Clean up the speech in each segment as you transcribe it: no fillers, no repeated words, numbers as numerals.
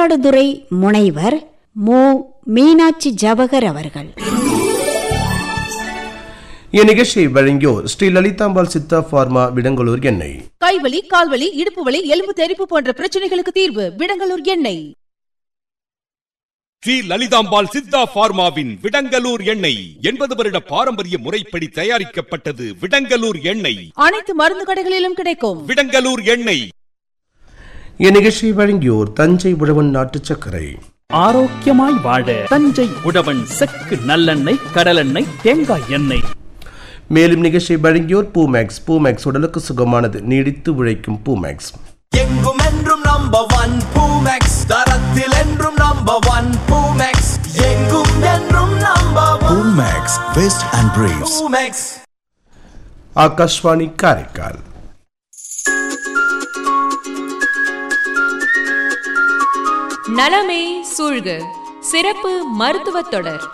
மயிலாடுதுறை முனைவர் மு. மீனாட்சி ஜவஹர் அவர்கள். இந்நிகழ்ச்சியை வழங்கியோர் ஸ்ரீ லலிதாம்பாள் சித்தா பார்மா விடங்கலூர் எண்ணெய். கைவலி, கால்வலி, இடுப்பு வலி, எலும்பு தெறிப்பு போன்ற பிரச்சனைகளுக்கு தீர்வு விடங்கலூர் எண்ணெய். ஸ்ரீ லலிதாம்பாள் சித்தா பார்மாவின் விடங்கலூர் எண்ணெய் 80 வருட பாரம்பரிய முறைப்படி தயாரிக்கப்பட்டது. விடங்கலூர் எண்ணெய் அனைத்து மருந்து கடைகளிலும் கிடைக்கும். விடங்கலூர் எண்ணெய். இந்நிகழ்ச்சியை வழங்கியோர் தஞ்சை உழவன் நாட்டு சர்க்கரை. ஆரோக்கியமாய் வாழ தஞ்சை உழவன் செக்கு நல்லெண்ணெய், கடலெண்ணெய், தேங்காய் எண்ணெய். மேலும் நிகழ்ச்சியை வழங்கியோர் பூமேக்ஸ். பூமேக்ஸ் உடலுக்கு சுகமானது, நீடித்து உழைக்கும் பூமேக்ஸ். எங்கும் என்றும் நம்பர் ஒன் பூமேக்ஸ், தரத்தில் என்றும் நம்பர் ஒன் பூமேக்ஸ், எங்கும் என்றும் number one Poomex west and briefs. Poomex. Akashvani Karaikal. நலமே சூழ்க சிறப்பு மருத்துவ தொடர்.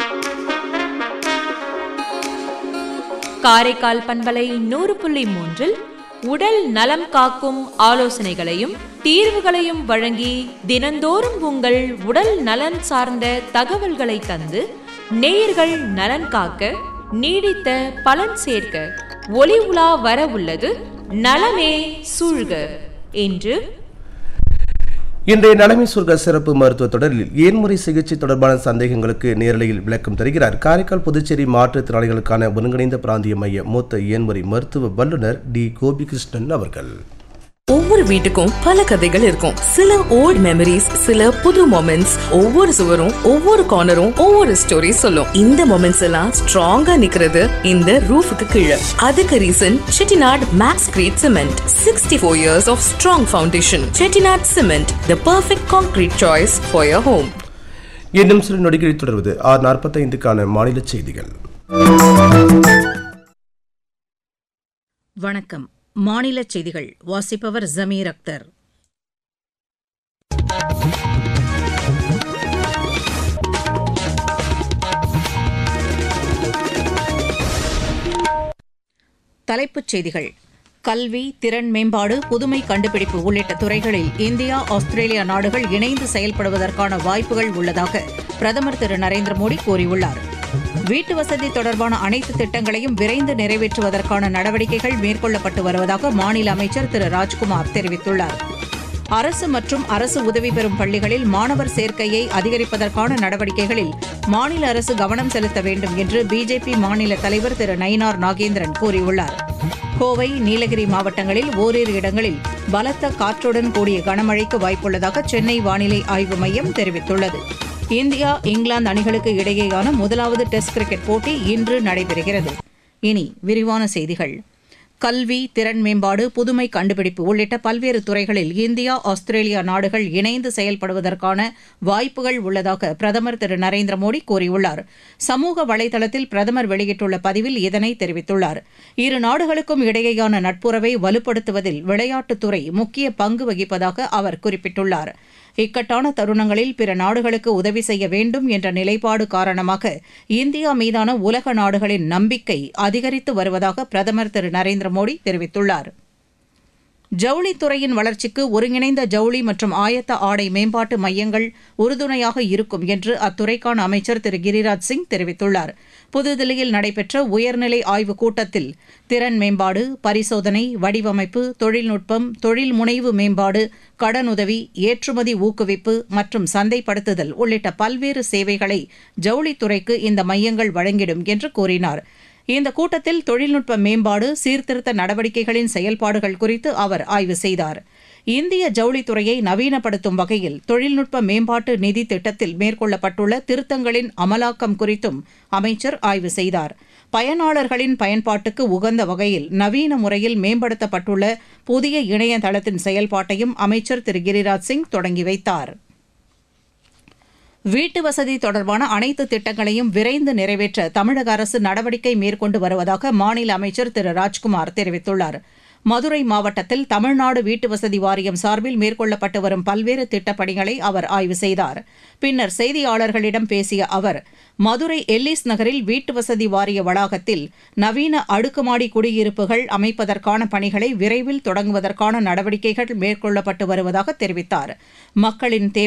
காரைக்கால் பண்பலை 100.3 உடல் நலம் காக்கும் ஆலோசனைகளையும் தீர்வுகளையும் வழங்கி தினந்தோறும் உங்கள் உடல் நலன் சார்ந்த தகவல்களை தந்து நேயர்கள் நலன் காக்க நீடித்த பலன் சேர்க்க ஒளி உலா வர உள்ளது நலமே சூழ்க. என்று இன்றைய நலமை சுர்க சிறப்பு மருத்துவ தொடரில் ஏன்முறை சிகிச்சை தொடர்பான சந்தேகங்களுக்கு நேரலையில் விளக்கம் தருகிறார் காரைக்கால் புதுச்சேரி மாற்றுத்திறனாளிகளுக்கான ஒருங்கிணைந்த பிராந்திய மைய மூத்த ஏன்முறை மருத்துவ வல்லுநர் டி. கோபிகிருஷ்ணன் அவர்கள். ஒவ்வொரு வீட்டுக்கும் பல கதைகள் இருக்கும். சில ஓல்ட் மெமரிஸ், சில புது மொமெண்ட்ஸ். ஒவ்வொரு சுவரும், ஒவ்வொரு கார்னரும் ஒவ்வொரு ஸ்டோரி சொல்லும். இந்த மொமெண்ட்ஸ் எல்லாம் ஸ்ட்ராங்கா நிக்கிறது இந்த ரூஃபுக்கு கீழே. அதுக்கு reason Chettinad maths greet cement. 64 years of strong foundation. Chettinad Cement, the perfect concrete choice for your home. இன்னும் சில நொடிகளில் தொடர்வது 6:45க்கான மாநில செய்திகள். வணக்கம். மாநில செய்திகள் வாசிப்பவர் ஜமீர் அக்தர். தலைப்புச் செய்திகள். கல்வி, திறன் மேம்பாடு, புதுமை கண்டுபிடிப்பு உள்ளிட்ட துறைகளில் இந்தியா, ஆஸ்திரேலியா நாடுகள் இணைந்து செயல்படுவதற்கான வாய்ப்புகள் உள்ளதாக பிரதமர் திரு நரேந்திர மோடி கூறியுள்ளார். வீட்டு வசதி தொடர்பான அனைத்து திட்டங்களையும் விரைந்து நிறைவேற்றுவதற்கான நடவடிக்கைகள் மேற்கொள்ளப்பட்டு வருவதாக மாநில அமைச்சர் திரு ராஜ்குமார் தெரிவித்துள்ளார். அரசு மற்றும் அரசு உதவி பெறும் பள்ளிகளில் மாணவர் சேர்க்கையை அதிகரிப்பதற்கான நடவடிக்கைகளில் மாநில அரசு கவனம் செலுத்த வேண்டும் என்று பிஜேபி மாநில தலைவர் திரு நயினார் நாகேந்திரன் கூறியுள்ளார். கோவை, நீலகிரி மாவட்டங்களில் ஓரிரு இடங்களில் பலத்த காற்றுடன் கூடிய கனமழைக்கு வாய்ப்புள்ளதாக சென்னை வானிலை ஆய்வு மையம் தெரிவித்துள்ளது. இந்தியா, இங்கிலாந்து அணிகளுக்கு இடையேயான முதலாவது டெஸ்ட் கிரிக்கெட் போட்டி இன்று நடைபெறுகிறது. இனி விரிவான செய்திகள். கல்வி, திறன் மேம்பாடு, புதுமை கண்டுபிடிப்பு உள்ளிட்ட பல்வேறு துறைகளில் இந்தியா, ஆஸ்திரேலியா நாடுகள் இணைந்து செயல்படுவதற்கான வாய்ப்புகள் உள்ளதாக பிரதமர் திரு நரேந்திர மோடி கூறியுள்ளார். சமூக வலைதளத்தில் பிரதமர் வெளியிட்டுள்ள பதிவில் இதனை தெரிவித்துள்ளார். இரு நாடுகளுக்கும் இடையேயான நட்புறவை வலுப்படுத்துவதில் விளையாட்டுத்துறை முக்கிய பங்கு வகிப்பதாக அவர் குறிப்பிட்டுள்ளார். இக்கட்டான தருணங்களில் பிற நாடுகளுக்கு உதவி செய்ய வேண்டும் என்ற நிலைப்பாடு காரணமாக இந்தியா மீதான உலக நாடுகளின் நம்பிக்கை அதிகரித்து வருவதாக பிரதமர் திரு நரேந்திர மோடி தெரிவித்துள்ளார். ஜவுளித்துறையின் வளர்ச்சிக்கு ஒருங்கிணைந்த ஜவுளி மற்றும் ஆயத்த ஆடை மேம்பாட்டு மையங்கள் உறுதுணையாக இருக்கும் என்று அத்துறைக்கான அமைச்சர் திரு கிரிராஜ் சிங் தெரிவித்துள்ளார். புதுதில்லியில் நடைபெற்ற உயர்நிலை ஆய்வுக் கூட்டத்தில் திறன் மேம்பாடு, பரிசோதனை, வடிவமைப்பு, தொழில்நுட்பம், தொழில் முனைவு மேம்பாடு, கடனுதவி, ஏற்றுமதி ஊக்குவிப்பு மற்றும் சந்தைப்படுத்துதல் உள்ளிட்ட பல்வேறு சேவைகளை ஜவுளித்துறைக்கு இந்த மையங்கள் வழங்கிடும் என்று கூறினார். இந்த கூட்டத்தில் தொழில்நுட்ப மேம்பாடு, சீர்திருத்த நடவடிக்கைகளின் செயல்பாடுகள் குறித்து அவர் ஆய்வு செய்தார். இந்திய ஜவுளித்துறையை நவீனப்படுத்தும் வகையில் தொழில்நுட்ப மேம்பாட்டு நிதி திட்டத்தில் மேற்கொள்ளப்பட்டுள்ள திருத்தங்களின் அமலாக்கம் குறித்தும் அமைச்சர் ஆய்வு செய்தார். பயனாளர்களின் பயன்பாட்டுக்கு உகந்த வகையில் நவீன முறையில் மேம்படுத்தப்பட்டுள்ள புதிய இணையதளத்தின் செயல்பாட்டையும் அமைச்சர் திரு கிரிராஜ் சிங் தொடங்கி வைத்தார். வீட்டு வசதி தொடர்பான அனைத்து திட்டங்களையும் விரைந்து நிறைவேற்ற தமிழக அரசு நடவடிக்கை மேற்கொண்டு வருவதாக மாநில அமைச்சர் திரு ராஜ்குமார் தெரிவித்துள்ளார். மதுரை மாவட்டத்தில் தமிழ்நாடு வீட்டு வசதி வாரியம் சார்பில் மேற்கொள்ளப்பட்டு வரும் பல்வேறு திட்டப்பணிகளை அவர் ஆய்வு செய்தார். பின்னர் செய்தியாளர்களிடம் பேசிய அவர், மதுரை எல்லிஸ் நகரில் வீட்டு வசதி வாரிய வளாகத்தில் நவீன அடுக்குமாடி குடியிருப்புகள் அமைப்பதற்கான பணிகளை விரைவில் தொடங்குவதற்கான நடவடிக்கைகள் மேற்கொள்ளப்பட்டு வருவதாக தெரிவித்தார். மக்களின்